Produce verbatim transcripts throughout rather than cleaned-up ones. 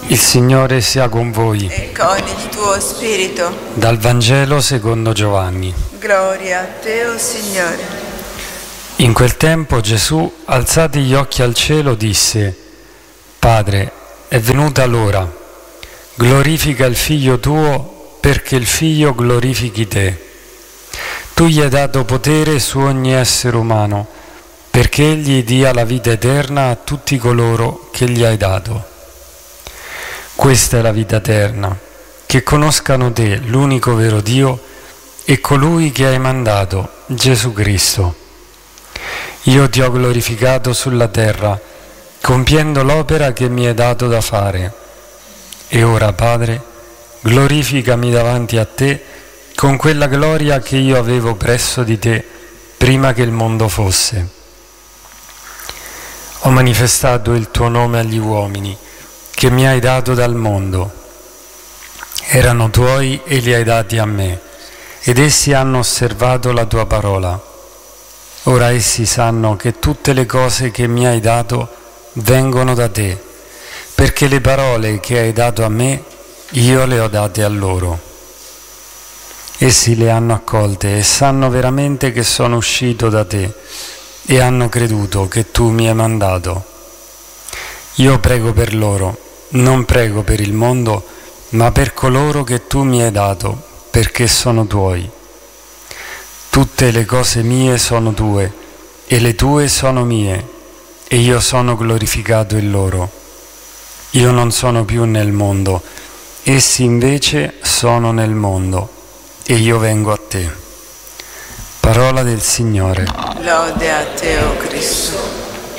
Il Signore sia con voi. E con il tuo spirito. Dal Vangelo secondo Giovanni. Gloria a te, o Signore. In quel tempo Gesù, alzati gli occhi al cielo, disse: Padre, è venuta l'ora. Glorifica il Figlio tuo, perché il Figlio glorifichi te. Tu gli hai dato potere su ogni essere umano, perché egli dia la vita eterna a tutti coloro che gli hai dato. Questa è la vita eterna, che conoscano te, l'unico vero Dio, e colui che hai mandato, Gesù Cristo. Io ti ho glorificato sulla terra, compiendo l'opera che mi hai dato da fare. E ora, Padre, glorificami davanti a te con quella gloria che io avevo presso di te prima che il mondo fosse. Ho manifestato il tuo nome agli uomini, che mi hai dato dal mondo. Erano tuoi e li hai dati a me, ed essi hanno osservato la tua parola. Ora essi sanno che tutte le cose che mi hai dato vengono da te, perché le parole che hai dato a me, io le ho date a loro. Essi le hanno accolte e sanno veramente che sono uscito da te, e hanno creduto che tu mi hai mandato. Io prego per loro, non prego per il mondo, ma per coloro che tu mi hai dato, perché sono tuoi. Tutte le cose mie sono tue, e le tue sono mie, e io sono glorificato in loro. Io non sono più nel mondo, essi invece sono nel mondo, e io vengo a te. Parola del Signore. Lode a te, o Cristo.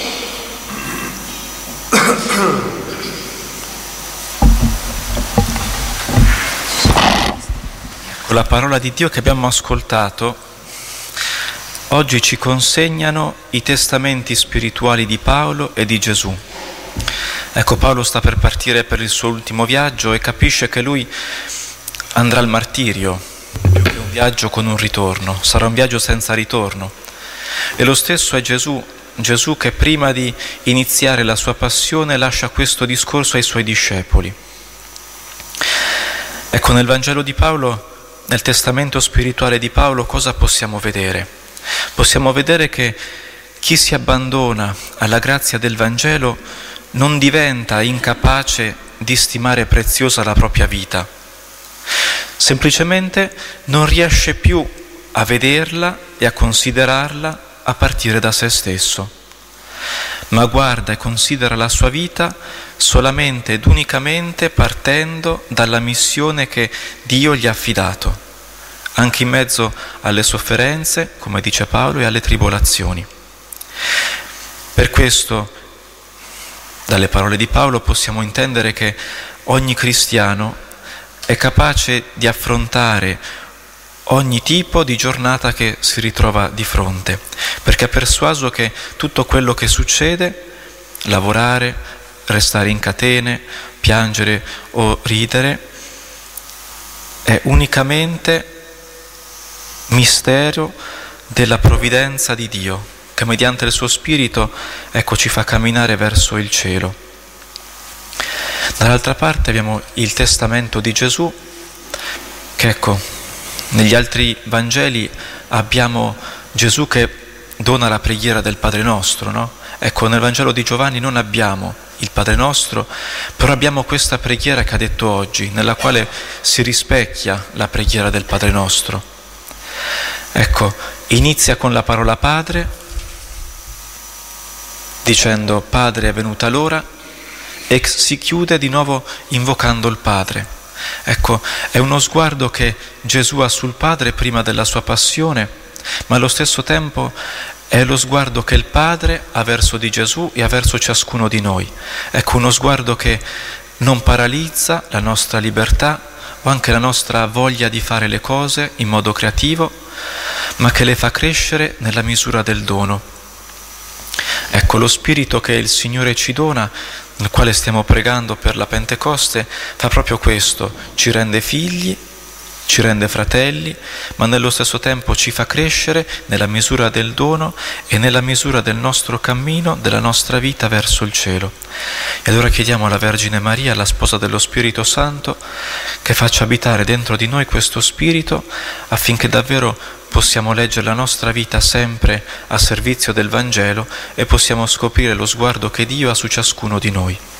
La parola di Dio che abbiamo ascoltato oggi ci consegnano i testamenti spirituali di Paolo e di Gesù. Ecco, Paolo sta per partire per il suo ultimo viaggio e capisce che lui andrà al martirio, più che un viaggio con un ritorno, sarà un viaggio senza ritorno. E lo stesso è Gesù, Gesù che prima di iniziare la sua passione lascia questo discorso ai suoi discepoli. Ecco, nel Vangelo di Paolo, nel testamento spirituale di Paolo, cosa possiamo vedere? Possiamo vedere che chi si abbandona alla grazia del Vangelo non diventa incapace di stimare preziosa la propria vita, semplicemente non riesce più a vederla e a considerarla a partire da se stesso, ma guarda e considera la sua vita solamente ed unicamente partendo dalla missione che Dio gli ha affidato, anche in mezzo alle sofferenze, come dice Paolo, e alle tribolazioni. Per questo, dalle parole di Paolo possiamo intendere che ogni cristiano è capace di affrontare ogni tipo di giornata che si ritrova di fronte, perché è persuaso che tutto quello che succede, lavorare, restare in catene, piangere o ridere, è unicamente mistero della provvidenza di Dio, che mediante il suo Spirito, ecco, ci fa camminare verso il cielo. Dall'altra parte abbiamo il testamento di Gesù, che ecco, negli altri Vangeli abbiamo Gesù che dona la preghiera del Padre Nostro, no? Ecco, nel Vangelo di Giovanni non abbiamo il Padre Nostro, però abbiamo questa preghiera che ha detto oggi, nella quale si rispecchia la preghiera del Padre Nostro. Ecco, inizia con la parola Padre, dicendo Padre è venuta l'ora, e si chiude di nuovo invocando il Padre. Ecco, è uno sguardo che Gesù ha sul Padre prima della sua passione, ma allo stesso tempo è lo sguardo che il Padre ha verso di Gesù e ha verso ciascuno di noi. Ecco, uno sguardo che non paralizza la nostra libertà o anche la nostra voglia di fare le cose in modo creativo, ma che le fa crescere nella misura del dono. Ecco, lo Spirito che il Signore ci dona, nel quale stiamo pregando per la Pentecoste, fa proprio questo, ci rende figli Ci rende fratelli, ma nello stesso tempo ci fa crescere nella misura del dono e nella misura del nostro cammino, della nostra vita verso il cielo. E allora chiediamo alla Vergine Maria, la sposa dello Spirito Santo, che faccia abitare dentro di noi questo Spirito affinché davvero possiamo leggere la nostra vita sempre a servizio del Vangelo e possiamo scoprire lo sguardo che Dio ha su ciascuno di noi.